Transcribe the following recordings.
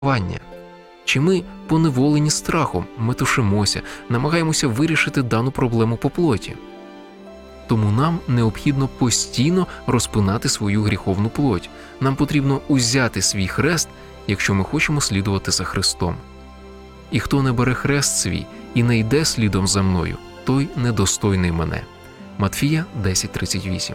випробування? Чи ми, поневолені страхом, метушимося, намагаємося вирішити дану проблему по плоті? Тому нам необхідно постійно розпинати свою гріховну плоть. Нам потрібно узяти свій хрест, якщо ми хочемо слідувати за Христом. І хто не бере хрест свій і не йде слідом за мною, той недостойний мене. Матфія 10:38.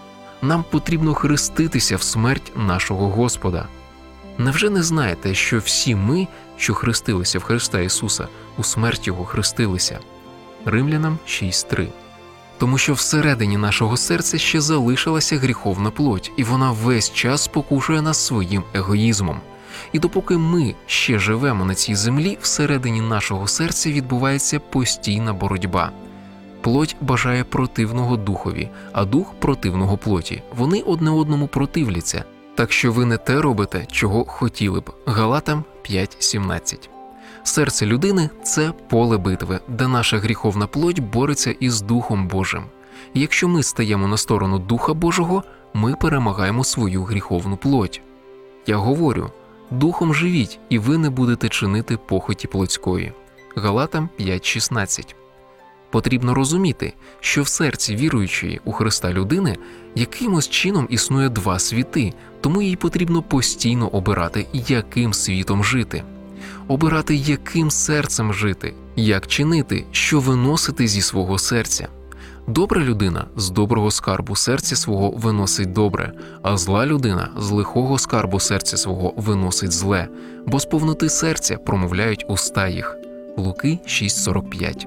Нам потрібно хреститися в смерть нашого Господа. Невже не знаєте, що всі ми, що хрестилися в Христа Ісуса, у смерть Його хрестилися? Римлянам 6:3. Тому що всередині нашого серця ще залишилася гріховна плоть, і вона весь час спокушує нас своїм егоїзмом. І допоки ми ще живемо на цій землі, всередині нашого серця відбувається постійна боротьба. Плоть бажає противного духові, а дух – противного плоті. Вони одне одному противляться, так що ви не те робите, чого хотіли б. Галатам 5:17. Серце людини – це поле битви, де наша гріховна плоть бореться із Духом Божим. І якщо ми стаємо на сторону Духа Божого, ми перемагаємо свою гріховну плоть. Я говорю, Духом живіть, і ви не будете чинити похоті плотської. Галатам 5:16. Потрібно розуміти, що в серці віруючої у Христа людини якимось чином існує два світи, тому їй потрібно постійно обирати, яким світом жити. Обирати, яким серцем жити, як чинити, що виносити зі свого серця. Добра людина з доброго скарбу серця свого виносить добре, а зла людина з лихого скарбу серця свого виносить зле, бо з повноти серця промовляють уста їх. Луки 6:45.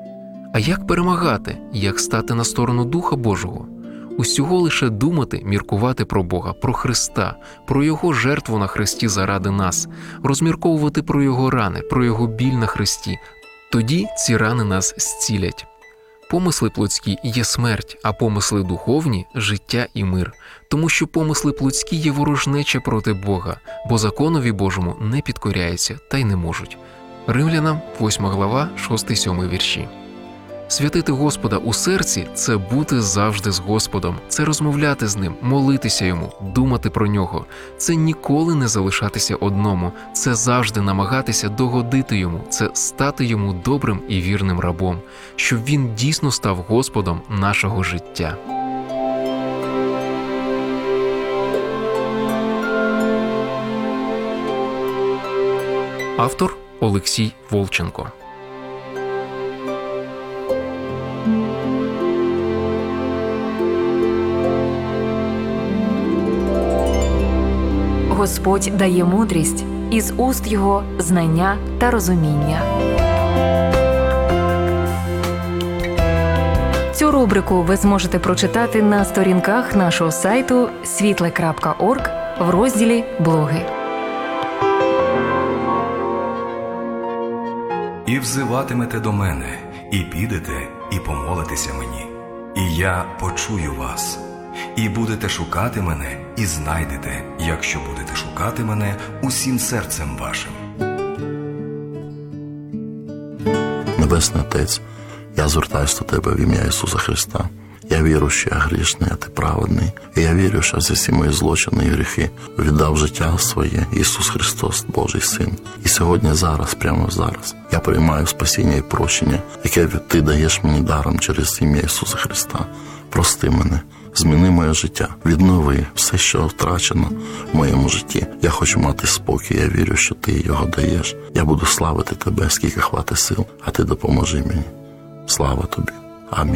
А як перемагати, як стати на сторону Духа Божого? Усього лише думати, міркувати про Бога, про Христа, про Його жертву на хресті заради нас, розмірковувати про Його рани, про Його біль на хресті. Тоді ці рани нас зцілять. Помисли плотські є смерть, а помисли духовні – життя і мир. Тому що помисли плотські є ворожнеча проти Бога, бо законові Божому не підкоряються та й не можуть. Римлянам 8 глава, 6-7 вірші. Святити Господа у серці – це бути завжди з Господом, це розмовляти з Ним, молитися Йому, думати про Нього. Це ніколи не залишатися одному, це завжди намагатися догодити Йому, це стати Йому добрим і вірним рабом, щоб Він дійсно став Господом нашого життя. Автор Олексій Волченко. Господь дає мудрість, із уст Його знання та розуміння. Цю рубрику ви зможете прочитати на сторінках нашого сайту світле.орг в розділі «Блоги». «І взиватимете до мене, і підете, і помолитеся мені, і я почую вас. І будете шукати мене, і знайдете, якщо будете шукати мене усім серцем вашим». Небесний Отець, я звертаюся до Тебе в ім'я Ісуса Христа. Я вірю, що я грішний, а Ти праведний. І я вірю, що за всі мої злочини і гріхи віддав життя своє Ісус Христос, Божий Син. І сьогодні, зараз, прямо зараз, я приймаю спасіння і прощення, яке Ти даєш мені даром через ім'я Ісуса Христа. Прости мене, зміни моє життя, віднови все, що втрачено в моєму житті. Я хочу мати спокій, я вірю, що Ти його даєш. Я буду славити Тебе, скільки хватить сил, а Ти допоможи мені. Слава Тобі.